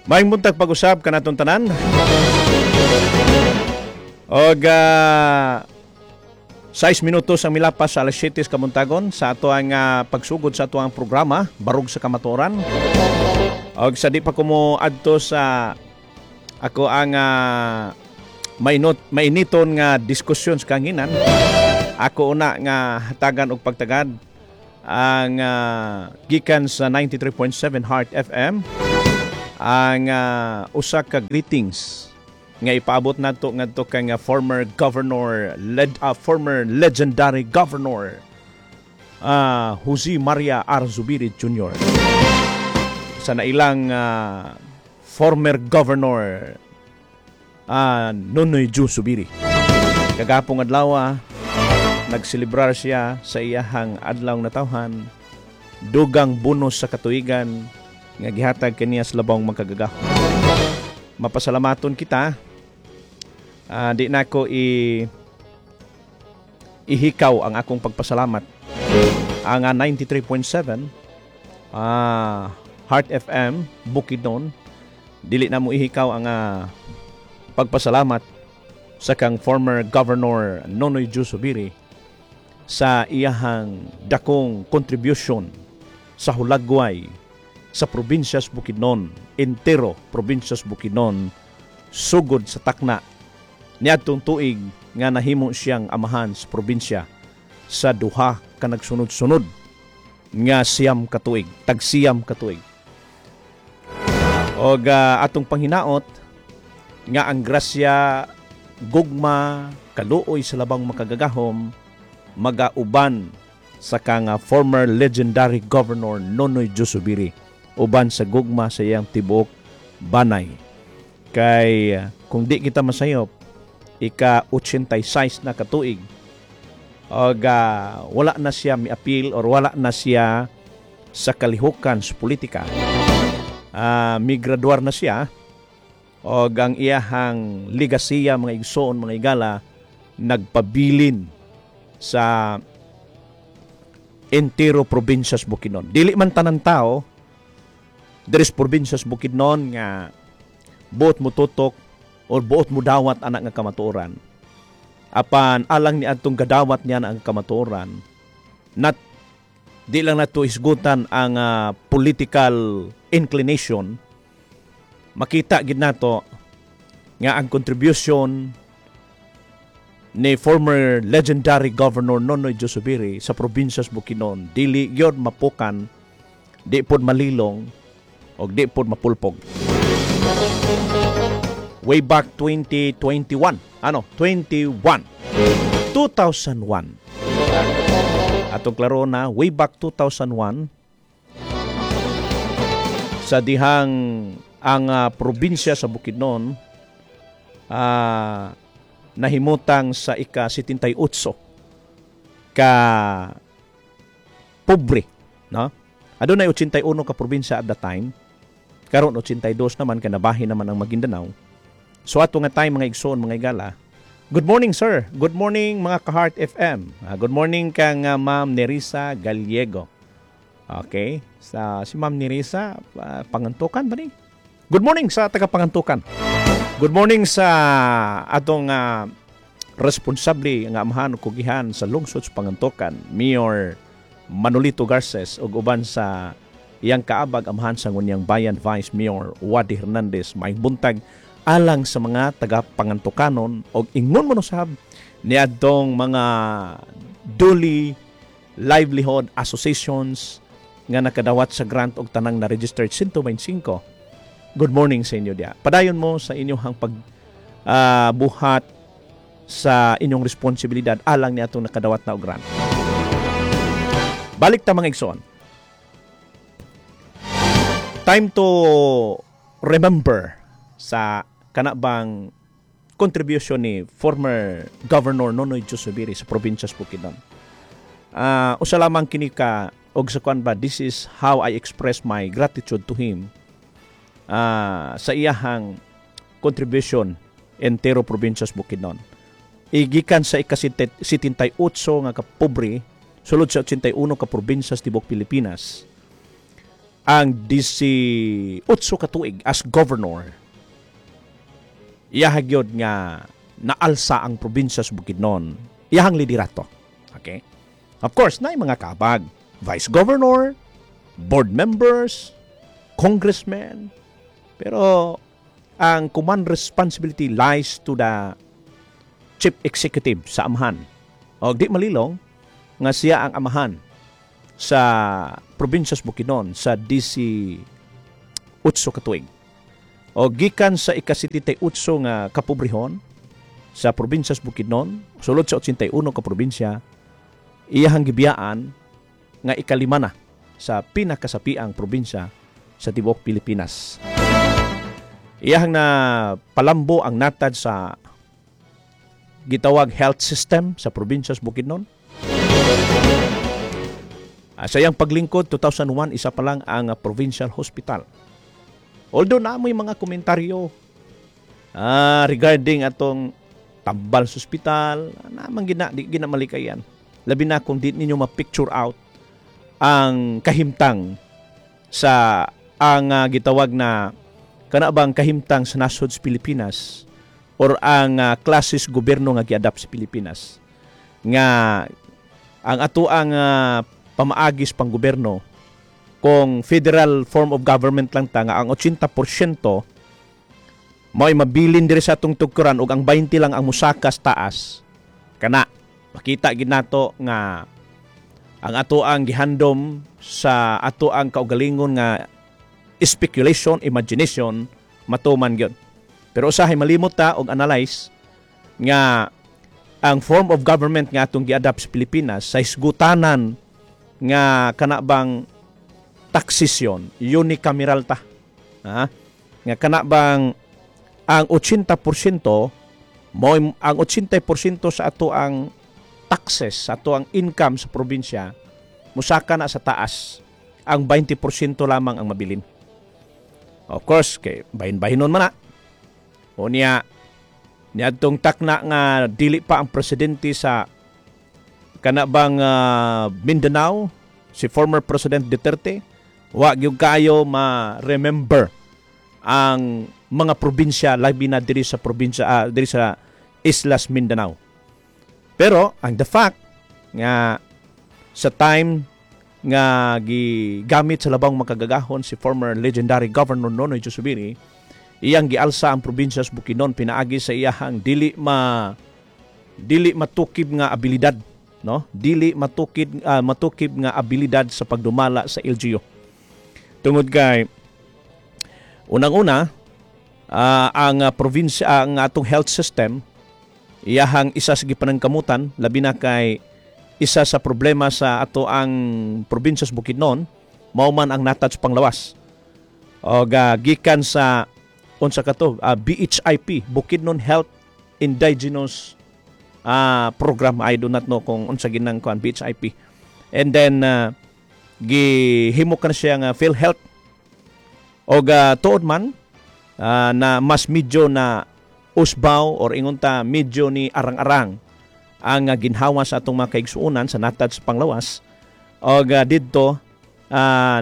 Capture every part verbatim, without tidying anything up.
Maayong buntag pag-usab kanatong tanan. Og uh, sais minutos ang milapas sa alas siyete kamuntagon sa ato ang uh, pagsugod sa ato ang programa Barug sa Kamatuoran. Og sa di pa ko mo adto sa ako ang uh, mainot mainiton nga diskusyon sa kanginan. Ako una nga hatagan og pagtagad ang uh, gikan sa ninety-three point seven Heart F M ang uh, usa ka greetings nga ipaabot nato ngadto kay nga former governor led uh, former legendary governor uh, Jose Maria R. Zubiri Junior sa nailang uh, former governor uh, Nonoy Joe Zubiri. Kagapong adlaw nagselebrar siya sa iyahang adlaw na tawhan, dugang bonus sa katuigan nga gihatag kaniya sa labang magkagagaho. Mapasalamaton kita. Uh, di na ko i ihikaw ang akong pagpasalamat. Ang uh, ninety-three point seven uh, Heart F M Bukidnon, dili na mo ihikaw ang uh, pagpasalamat sa kang former governor Nonoy Joe Zubiri sa iyahang dakong contribution sa hulagway sa probinsyas Bukidnon, entero probinsyas Bukidnon, sugod sa takna niadtong tuig nga nahimo siyang amahan sa probinsya sa duha ka nagsunod-sunod nga siyam ka tuig, tagsiyam ka tuig. Og uh, atong panghinaot nga ang grasya, gugma, kaluoy sa labang makagagahom magauban sa kang uh, former legendary governor Nonoy Joe Zubiri, uban sa gugma sa iyang tibuok banay. Kay uh, kung di kita masayop, ika eighty-six na katuig, og uh, wala na siya mi-appeal or wala na siya sa kalihukan sa politika. Uh, migraduar na siya, og ang iyahang ligasiya, mga igsoon, mga igala, nagpabilin sa entero probinsyas Bukidnon. Dili man tanan tao deres probinsyas Bukidnon nga buot mo tutok o buot mo dawat anak nga kamatuoran. Apan alang ni adtong gadawat niya ang kamatuoran, nat di lang nato isgutan ang uh, political inclination, makita gid nato nga ang contribution ni former legendary governor Nonoy Joe Zubiri sa probinsyas Bukidnon dili gyud mapukan, di pod malilong, og di pod mapulpog. Way back twenty twenty-one, ano, twenty-one, two thousand one. Atong klaro na, way back two thousand one, sa dihang ang uh, probinsya sa Bukidnon uh, nahimutang sa ika seventy-eight ka pobre, no? Adunay eighty-one ka probinsya at the time. Karon eighty-two naman, kanabahin naman ang Maguindanao. So ato nga time, mga igsoon, mga igala. Good morning, sir. Good morning, mga ka-Heart F M. Uh, good morning kang uh, Ma'am Nerissa Gallego. Okay? Sa si Ma'am Nerissa, uh, Pangantukan ba ni? Good morning sa taga Pangantukan. Good morning sa atong uh, responsable nga amahan o kugihan sa lungsod sa Pangantukan, Mayor Manolito Garces, ug uban sa iyang kaabag amahan sa ngunyang bayan, Vice Mayor Wadi Hernandez. May buntag alang sa mga taga-Pangantukanon og ingon mo no sab niadtong mga duly livelihood associations nga nakadawat sa grant og tanang na registered one twenty-five. Good morning sa inyo dia. Padayon mo sa inyong pag uh, buhat sa inyong responsibilidad alang ni atong nakadawat na og grant. Balik ta, mga igsoon. Time to remember sa kanabang contribution ni former Governor Nonoy Joe Zubiri sa probinsyas Bukidnon. Uh, usa lamang kini ka og sa kwan ba, this is how I express my gratitude to him uh, sa iyahang contribution entero probinsyas Bukidnon. Igikan sa ika-seventy-eight nga kapobre sulod sa eighty-one ka probinsya sa tibok Pilipinas. ang eighteen ka tuig as governor, iyahag yun nga naalsa ang probinsya sa Bukidnon. Iyahang liderato. Okay? Of course, na mga kabag, vice governor, board members, congressmen. Pero ang command responsibility lies to the chief executive sa amahan. O di malilong nga siya ang amahan sa probinsya sa Bukidnon sa eighteen ka tuig. O gikan sa ikasititay-eight nga kapobrehon sa probinsya sa Bukidnon, sulod sa eighty-one ka probinsya, iyahang gibiyaan nga ikalima na sa pinakasapiang probinsya sa tibuok Pilipinas. Iyahang na palambo ang natad sa gitawag health system sa probinsya sa Bukidnon. Sa iyang paglingkod, two thousand one, isa pa lang ang provincial hospital. Although na may mga komentaryo ah, regarding atong tambal sa hospital, namang gina, di ginamalikayan. Labi na kung di ninyo ma-picture out ang kahimtang sa ang uh, gitawag na kanabang kahimtang sa nasod sa Pilipinas or ang uh, klasis gobyerno nga giadapt sa Pilipinas. Nga ang ato ang uh, pamaagis pang gobyerno kung federal form of government lang ta nga ang eighty percent mo'y mabilin diri sa atong tugkuran ug ang twenty lang ang musakas taas. Kana makita gid nato nga ang ato ang gihandom sa ato ang kaugalingon nga speculation, imagination, matuman gyud. Pero usahay malimot ta og analyze nga ang form of government nga atong giadapt sa Pilipinas sa isgutanan nga kanabang taksisyon, unicameral ta. Ha? Nga kanabang ang eighty percent mo ang eighty percent sa ato ang taxes, sa ato ang income sa probinsya, musaka na sa taas. Ang twenty percent lamang ang mabilin. Of course, kay bahin-bahinon man na. O niya, niadtong takna nga dili pa ang presidente sa kanabang uh, Mindanao, si former President Duterte, wa gyud kayo ma-remember ang mga probinsya labi na diri sa probinsya uh, diri sa Islas Mindanao. Pero ang the fact nga sa time nga gigamit sa labang makagagahon si former legendary Governor Nonoy Josubiri, iyang gialsa ang probinsya sa Bukidnon pinaagi sa iyahang dili ma dili matukib nga abilidad, no? Dili matukid uh, matukib nga abilidad sa pagdumala sa L G U. Tungod kay unang-una uh, ang uh, probinsya ang atong health system iyahang isa sa gipanangkamutan labi na kay isa sa problema sa ato ang probinsya sa Bukidnon mao man ang natad sa panglawas. O uh, gikan sa unsa kato uh, B H I P, Bukidnon Health Indigenous uh, Program. I do not know kung unsa ginang kuan B H I P. And then uh, gihimo kan siya nga PhilHealth. O uh, tuod man uh, na mas medyo na usbaw or ingunta medyo ni arang-arang ang uh, ginhawa sa atong mga kaigsuunan sa natad sa panglawas. O uh, didto uh,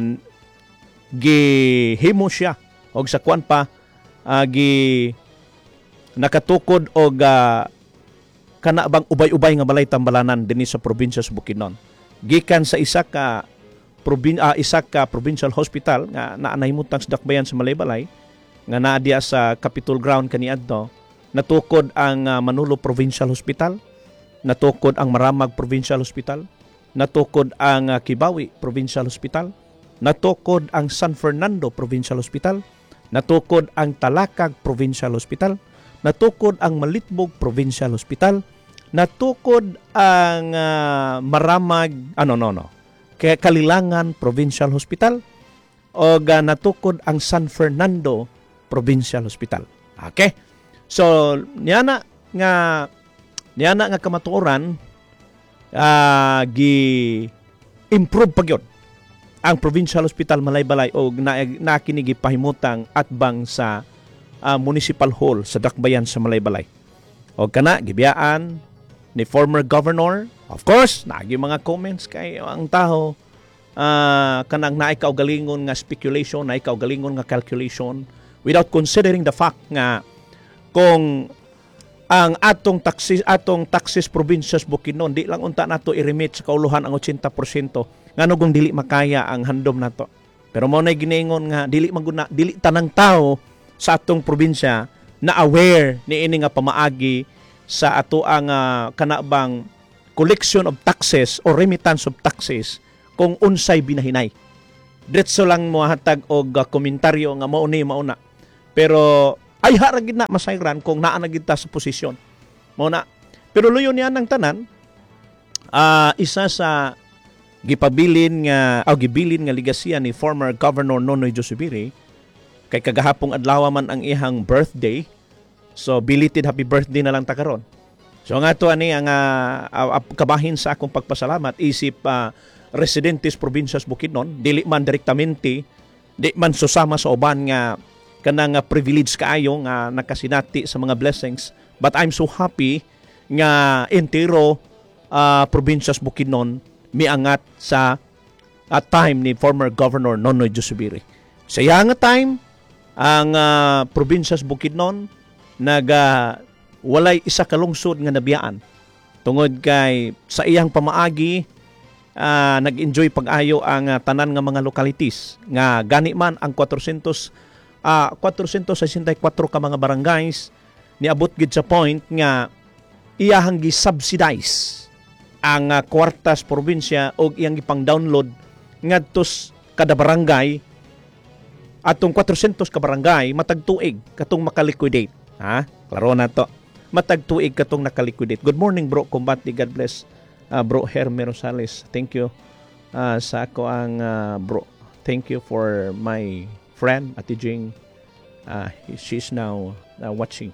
gihimo siya og sa kuan pa uh, gi nakatukod og uh, kana bang ubay-ubay nga balay tambalanan dinhi sa probinsya sa Bukidnon. Gikan sa isa ka probin uh, isa ka provincial hospital nga naanahimutang sa dakbayan sa Malaybalay nga naa diya sa Capitol Ground kaniadto, natukod ang uh, Manolo Provincial Hospital, natukod ang Maramag Provincial Hospital, natukod ang uh, Kibawi Provincial Hospital, natukod ang San Fernando Provincial Hospital, natukod ang Talakag Provincial Hospital, natukod ang Malitbog Provincial Hospital, natukod ang uh, Maramag, ano no no, kaya Kalilangan Provincial Hospital, o uh, natukod ang San Fernando Provincial Hospital. Okay? So, niya na nga niya na nga kamatuoran uh, gi-improve pa gyud ang Provincial Hospital Malaybalay o na, na kinigipahimutang atbang sa uh, Municipal Hall sa Dakbayan sa Malaybalay. O kana gibiyaan ni former governor. Of course, nagi mga comments kay ang taho uh, kanang naay kaugalingon nga speculation, naay kaugalingon nga calculation without considering the fact nga kung ang atong taxes atong taxes provincias Bukidnon di lang unta nato i-remit sa kauluhan ang eighty percent ngano kung dili makaya ang handom nato. Pero mo na giningon nga dili maguna dili tanang tao sa atong probinsya na aware ni ini nga pamaagi sa ato ang uh, kanabang collection of taxes or remittance of taxes kung unsay binahinay. Diretso lang mo hatag og uh, komentaryo nga mao ni mauna. Pero ay haragid na masayran kung naa na kita sa posisyon. Mao na. Pero luyo niya ng tanan uh, isa sa gipabilin nga o gibilin nga ligasiya ni former Governor Nonoy Josubiri kay kagahapong adlaw man ang ihang birthday. So belated happy birthday na lang ta karon. So nga to ani ang uh, uh, kabahin sa akong pagpasalamat isip uh, residentes probinsas Bukidnon dili man direktamente di man susama sa uban nga kanang uh, privilege kaayo nga nakasinati sa mga blessings, but I'm so happy nga entero uh, probinsas Bukidnon miangat sa uh, time ni former Governor Nonoy Josubiri. Sa iya nga time ang uh, probinsas Bukidnon nag uh, walay isa ka lungsod nga nabiyaan tungod kay sa iyang pamaagi uh, nag-enjoy pag-ayo ang uh, tanan nga mga localities nga gani man ang four hundred uh, four hundred sixty-four ka mga barangays niabot gid sa point nga iyahang gi-subsidize ang uh, kwartas probinsya og iyang ipang-download ngadtos kada barangay atong four hundred ka barangay matag tuig katong makaliquidate. Ha? Klaro na to. Matagtuig katong nakaliquidate. Good morning bro, Kumbati. God bless. Uh, bro Herme Rosales. Thank you uh, sa ako ang uh, bro. Thank you for my friend Ate Jing. Uh, she's now uh, watching.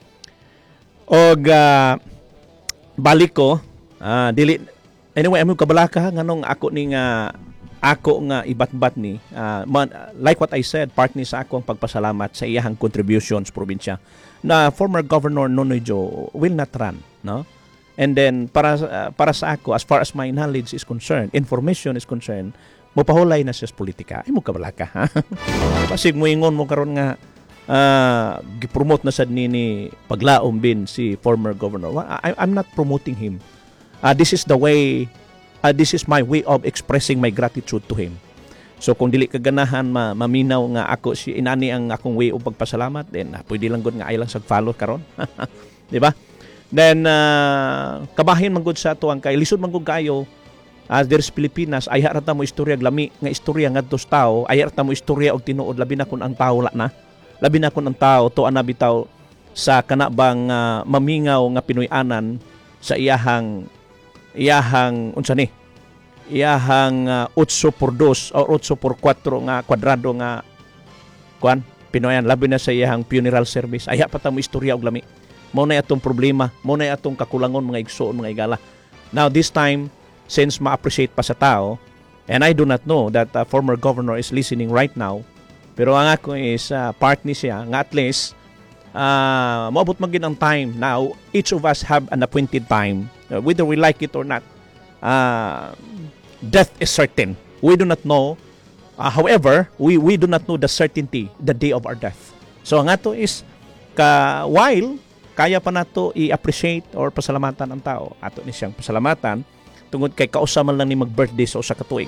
Og uh, balik ko uh, dili anyway amo kabalaka nganong ako ni nga ako nga ibat-bat ni uh, man, like what I said, part ni sa akong pagpasalamat sa iyahang contributions probinsya na former Governor Nonoy Jo will not run, no? And then para uh, para sa ako, as far as my knowledge is concerned, information is concerned, mopahulay na siya sa politika. Ay mo kabalaka, ha? Kasi muingon mo karon nga uh, gipromote na sad ni ni paglaom bin si former governor. I, I'm not promoting him. Uh, this is the way uh, this is my way of expressing my gratitude to him. So kung dili ka ganahan ma, maminaw nga ako si inani ang akong way of pagpasalamat, then uh, pwede lang gud nga ay lang sag follow karon. Di ba? Then uh, kabahin man gud sa ato ang kay lisod man gud kayo as uh, there's Pilipinas ay harata mo istorya glami nga istorya ngadtos tao, ay harata mo istorya og tinuod labi na kun ang tao la na. Labi na kun ang tao to ana bitaw sa kana bang uh, mamingaw nga Pinoy-anan sa iyahang iyahang unsa ni iyahang uh, eight por two o eight por four nga kwadrado nga kuan Pinoyan labi na sa iyahang funeral service ay pa ta mo istorya og lami mo na atong problema mo na atong kakulangon mga igsoon mga igala. Now this time since ma-appreciate pa sa tao, and I do not know that uh, former governor is listening right now, pero ang ako is uh, part ni siya nga at least uh, maabot magin ang time. Now each of us have an appointed time, uh, whether we like it or not. uh, Death is certain. We do not know. Uh, however, we we do not know the certainty, the day of our death. So ang ato is ka while kaya pa nato i-appreciate or pasalamatan ang tao, ato ni siyang pasalamatan tungod kay kausaman lang ni mag-birthday sa usa ka tuig.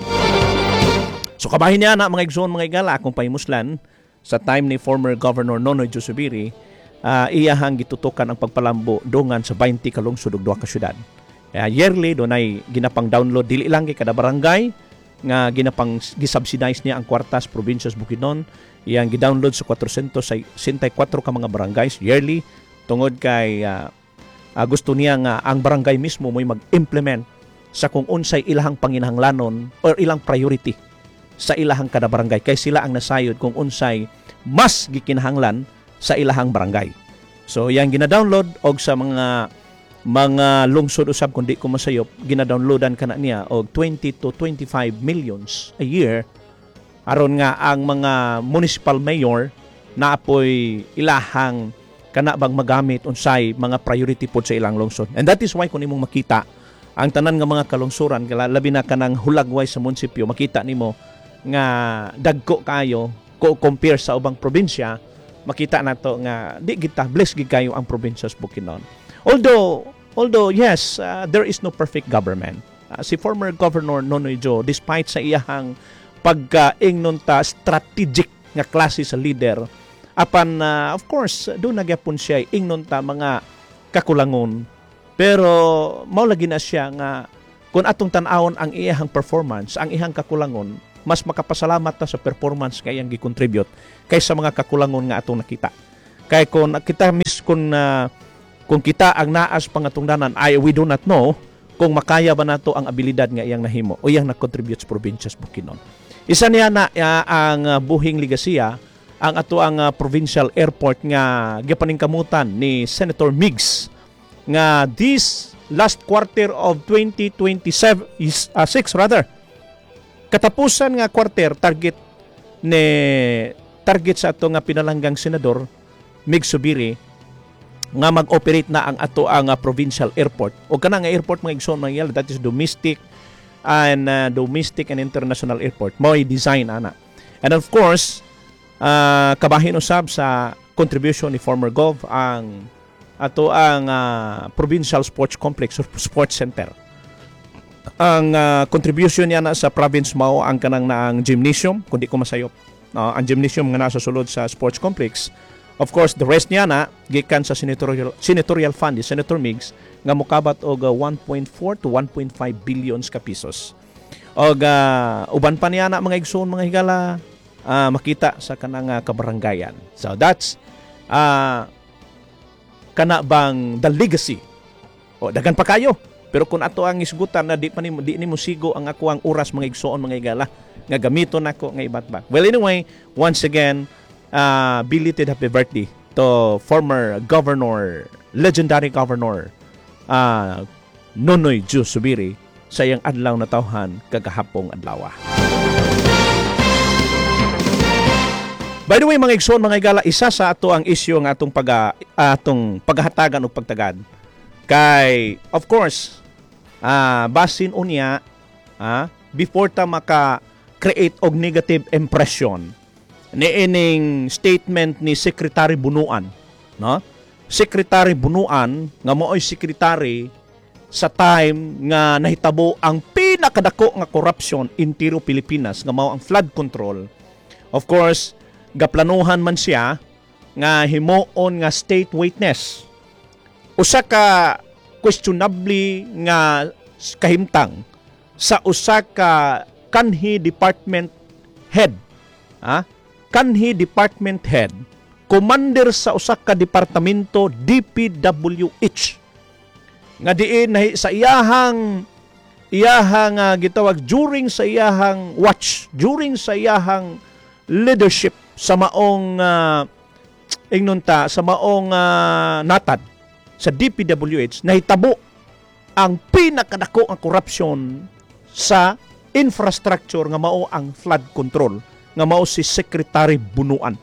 So kabahin niya na mga igsoon mga igala akong pahimuslan sa time ni former Governor Nonoy Josubiri, uh, iyahang gitutukan ang pagpalambo dungan sa twenty ka lungsod ug duha ka syudad. Uh, yearly dunay ginapang download dili lang kay kada barangay nga ginapang gisubsidize niya ang kwartas probinsas Bukidnon, iyang gidownload sa four hundred sixty-four ka mga barangays yearly tungod kay uh, uh, gusto niya nga ang barangay mismo mo'y mag-implement sa kung unsay ilahang panginahanglanon or ilang priority sa ilahang kada barangay kay sila ang nasayod kung unsay mas gikinahanglan sa ilahang barangay. So iyang gina-download og sa mga mga lungsod usab kundi ko masayop gina-downloadan kana niya og twenty to twenty-five millions a year aron nga ang mga municipal mayor naapoy ilahang kana bang magamit unsay mga priority pod sa ilang lungsod. And that is why kun imong makita ang tanan nga mga kalungsuran kala labi na kanang hulagway sa munisipyo makita nimo nga dagko kayo ko compare sa ubang probinsya, makita nato nga di kita blessed gid kayo ang probinsya sa Bukidnon. Although although yes, uh, there is no perfect government. Uh, si former Governor Nonoy Joe, despite sa iyahang pagkaingnon ta strategic nga klase sa leader, apan uh, of course do nagyapon siya ingnon ta mga kakulangon. Pero mao lagi na siya nga kung atong tan-awon ang iyahang performance, ang iyang kakulangon, mas makapasalamat ta sa performance nga iyang gi-contribute kaysa mga kakulangon nga atong nakita. Kay kung kita mis kung uh, kung kita ang naas pangatungdanan, ay we do not know kung makaya ba nato ang abilidad nga iyang nahimo o iyang nag-contribute sa provinces Bukidnon. Isa niya na uh, ang uh, buhing ligasiya ang ato ang uh, provincial airport nga gipaningkamutan ni Senator Migs nga this last quarter of twenty twenty-seven is uh, six rather katapusan nga quarter target ni target sa ato nga pinalanggang senador Mig Subiri nga mag-operate na ang ato ang uh, provincial airport o kana nga airport mga igsoon mga that is domestic and uh, domestic and international airport mo i-design ana. And of course uh, kabahin usab sa contribution ni former Gov ang ato ang uh, provincial sports complex or sports center. Ang uh, contribution niya na sa province mao ang kanang naang gymnasium kundi ko masayop. No, ang gymnasium nga nasa sulod sa sports complex. Of course, the rest niya na gikan sa senatorial senatorial fund ni Senator Migs nga mokabat og uh, one point four to one point five billions ka pesos. Og uh, uban pa niya na mga igsoon mga higala uh, makita sa kanang uh, kabaranggayan. So that's uh, kana bang the legacy o dagan pa kayo pero kung ato ang isgutan na di pa nimo di nimo sigo ang ako ang oras mga igsoon mga igala nga gamiton nako nga ibatbat. Well anyway, once again uh, belated happy birthday to former governor, legendary governor uh, Nonoy Joe Subiri sa iyang adlaw na tawhan kagahapong adlaw. By the way, mga igsoon, mga igala, isa sa ato ang issue ng atong pag atong paghahatagan o pagtagad. Kay, of course, uh, basin unya, uh, before ta maka-create og negative impression, niining statement ni Secretary Bunuan, no? Secretary Bunuan, nga mooy secretary sa time nga nahitabo ang pinakadako nga corruption in Tiro, Pilipinas, nga mao ang flood control. Of course, gaplanuhan man siya nga himuon nga state witness. Usa ka questionably nga kahimtang sa usa ka kanhi department head. Ha? Kanhi department head, commander sa usa ka departamento D P W H. Nga diin sa iyahang iyahang uh, gitawag during sa iyahang watch, during sa iyahang leadership sa maong uh, ignonta sa maong uh, natad sa D P W H nahitabo ang pinakadako ang korupsyon sa infrastructure nga mao ang flood control nga mao si Secretary Bunuan.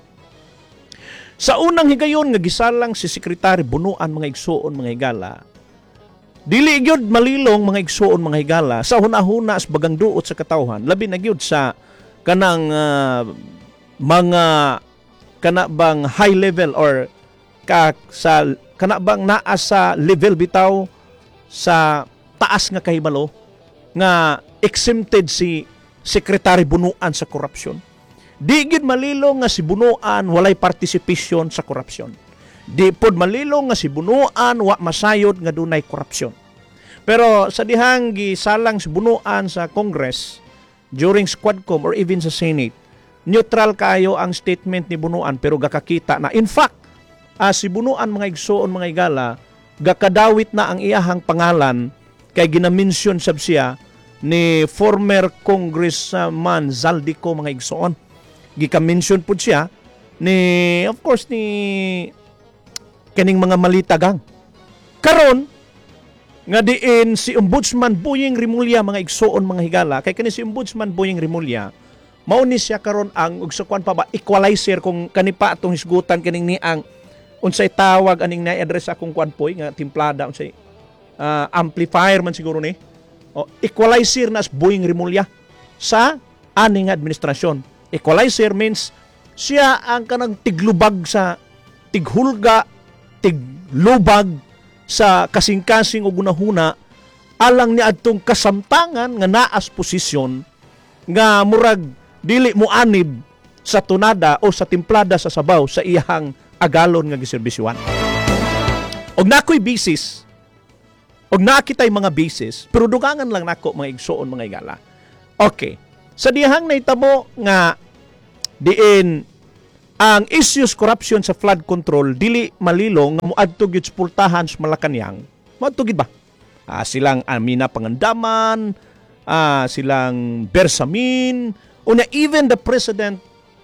Sa unang higayon nga gisalang si Secretary Bunuan mga igsoon mga higala, dili gyud malilong mga igsoon mga higala sa hunahuna sa bagang duot sa katawhan labi na gyud sa kanang uh, mga kana bang high level or ka sa kana bang naa sa level bitaw sa taas nga kahibalo nga exempted si Secretary Bunuan sa korupsyon. Di gid malilong nga si Bunuan walay participation sa korupsyon. Di pod malilong nga si Bunuan wa masayod nga dunay korupsyon. Pero sa dihang gisalang si Bunuan sa Congress during Squadcom or even sa Senate, neutral kayo ang statement ni Bunuan pero gakakita na in fact uh, si Bunuan mga igsoon mga igala gakadawit na ang iyahang pangalan kay ginamention sab siya ni former Congressman Zaldico mga igsoon. Gika-mention pud siya ni of course ni kaning mga malitagang. Karon nga diin si Ombudsman Boyeng Rimulya mga igsoon mga higala kay kani si Ombudsman Boyeng Rimulya mao ni siya karon ang ugsakuan pa ba equalizer kung kani pa atong hisgutan kaning ni ang unsay tawag aning na-address akong kuan poy nga timplada unsay uh, amplifier man siguro ni. O, equalizer na Boying Rimulya sa aning administrasyon. Equalizer means siya ang kanang tiglubag sa tighulga, tiglubag sa kasing-kasing o gunahuna alang ni adtong kasamtangan nga naas posisyon nga murag dili mo anib sa tunada o sa timplada sa sabaw sa iyang agalon nga giserbisyuan. Og nakoy bisis, og nakitay mga bisis, pero dugangan lang nako mga igsoon mga igala. Okay. Sa dihang nahitabo nga diin ang issues corruption sa flood control dili malilong nga moadto gyud pultahan sa Malacañang. Moadto gid ba? Ah, silang Amina Pangandaman, ah, silang Bersamin, una even the president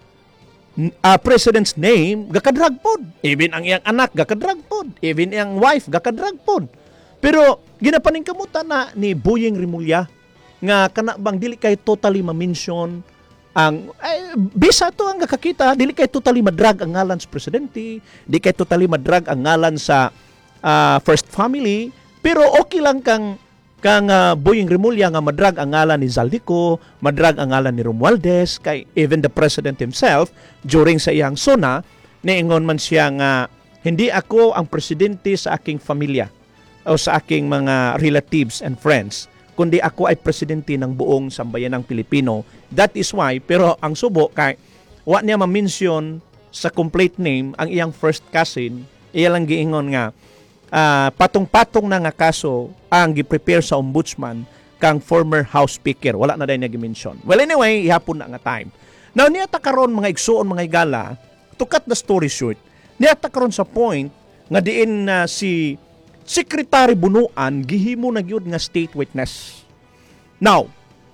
uh, president's name gakadrag pod. Even ang iyang anak gakadrag pod. Even iyang wife gakadrag pod. Pero ginapaning kamutan na ni Boying Rimulya nga kana bang dili kay totally ma-mention ang ay, bisa to ang kakakita, dili kay totally madrag ang ngalan sa presidente, di kay totally madrag ang ngalan sa uh, first family, pero okay lang kang kang uh, Boying Rimulya nga madrag ang ngalan ni Zaldico, madrag ang ngalan ni Romualdez, kay even the president himself during sa iyang sona niingon man siya nga hindi ako ang presidente sa aking pamilya o sa aking mga relatives and friends, kundi ako ay presidente ng buong sambayanang Pilipino. That is why, pero ang subo kay wa niya ma-mention sa complete name ang iyang first cousin, iya lang giingon nga uh, patong-patong na nga kaso ang gi-prepare sa ombudsman kang former House Speaker. Wala na dahil niya gi-mention. Well anyway, ihapon na nga time. Now niya ta karon mga igsoon mga igala, to cut the story short, niya ta karon sa point nga diin na uh, si Secretary Bunuan gihimo na gyud nga state witness. Now,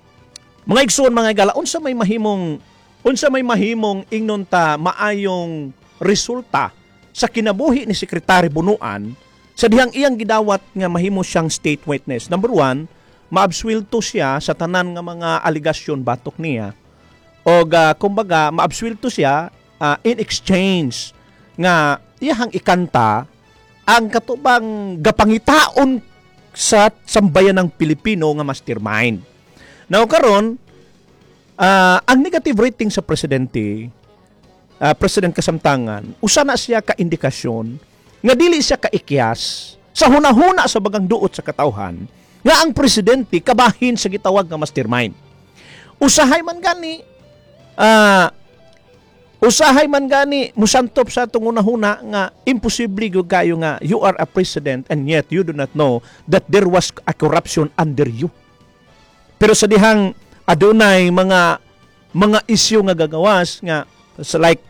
mga igsoon mga igala, unsa may mahimong unsa may mahimong ingnon ta maayong resulta sa kinabuhi ni Secretary Bunuan sa dihang iyang gidawat nga mahimo siyang state witness. Number one, maabsuelto siya sa tanan nga mga aligasyon batok niya. O uh, kumbaga, maabsuelto siya uh, in exchange nga iyang ikanta ang katubang gapangitaon sa sambayan ng Pilipino nga mastermind. Now karon, uh, ang negative rating sa presidente, uh, President Kasamtangan, usa na siya ka indikasyon nga dili siya kaikyas sa hunahuna sa bagang duot sa katawhan nga ang presidente kabahin sa gitawag nga mastermind. Usahay man gani uh, Usahay man gani musantop sa atong unahuna nga imposible gyud kayo nga you are a president and yet you do not know that there was a corruption under you. Pero sa dihang adunay mga mga isyu nga gagawas nga so like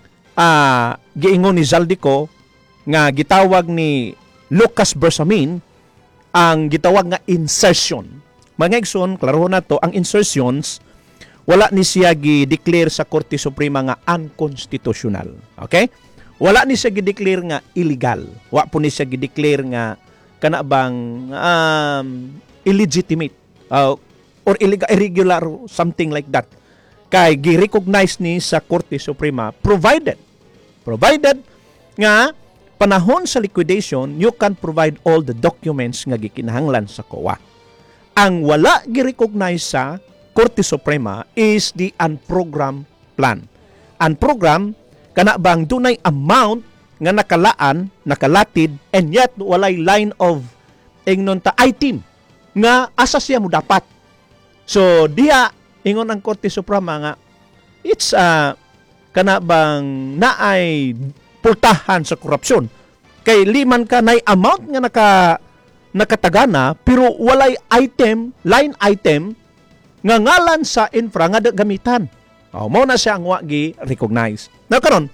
uh, giingon ni Zaldico nga gitawag ni Lucas Bersamin ang gitawag nga insertion. Mga igsoon, klaro na to, ang insertions wala ni siya gi-declare sa Korte Suprema nga unconstitutional. Okay? Wala ni siya gi-declare nga illegal. Wa po ni siya gi-declare nga kana bang um, illegitimate uh, or illegal, irregular, something like that. Kay gi-recognize ni sa Korte Suprema provided provided nga panahon sa liquidation you can provide all the documents nga gikinahanglan sa C O A. Ang wala gi-recognize sa Korte Suprema is the unprogrammed plan. Unprogrammed, kana bang dunay amount nga nakalaan, nakalatid, and yet walay line of ingnon ta item nga asa siya mo dapat. So, diha, ingon ang Korte Suprema nga, it's uh, kana bang naay pultahan sa korupsyon. Kay liman ka naay amount nga naka, nakatagana, pero walay item, line item, nga ngalan sa infra nga gamitan. Oh, mao na siya ang wa gi-recognize. Now karon,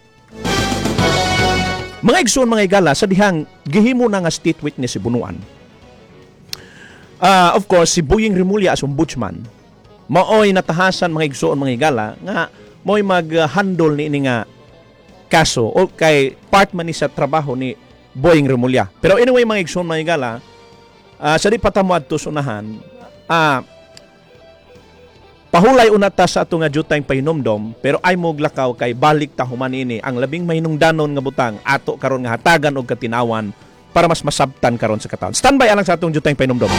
mga igsoon mga igala sa dihang gihimo na nga state witness si Bunuan. Uh, of course, si Boying Rimulya as ombudsman, maoy natahasan mga igsoon mga igala nga mo'y mag-handle ni ini nga kaso o kay part man ni sa trabaho ni Boying Rimulya. Pero anyway mga igsoon mga igala, uh, sa di patamuad to sunahan, ah, uh, pahulay unata sa ato nga jutay pahinomdom, pero ay mo glakaw kay balik ta human ini ang labing mahinungdanon nga butang ato karon nga hatagan og katinawan para mas masabtan karon sa katawan. Standby alang sa atong jutay painomdom.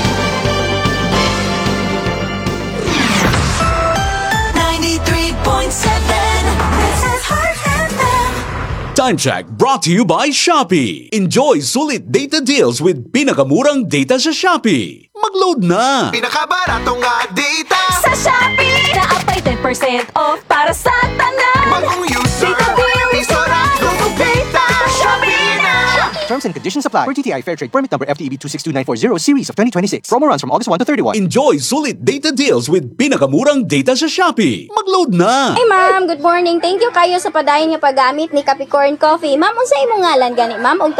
ninety-three point seven, this is Heart F M. Time check brought to you by Shopee. Enjoy sulit data deals with pinakamurang data sa Shopee. Mag-load na! Pinakabaratong nga data Sa Shopee, na-apply ten percent off para sa tanan. Bagong user Data deal, Isorado data Shopee na! Terms and conditions apply. For T T I Fair Trade Permit number F T E B two six two nine four zero series of twenty twenty-six. Promo runs from August first to thirty-first. Enjoy sulit data deals with pinakamurang data sa Shopee. Mag-load na! Hey ma'am, good morning. Thank you kayo sa padayon nga paggamit ni Capricorn Coffee. Ma'am, unsa imong ngalan gani ma'am? Og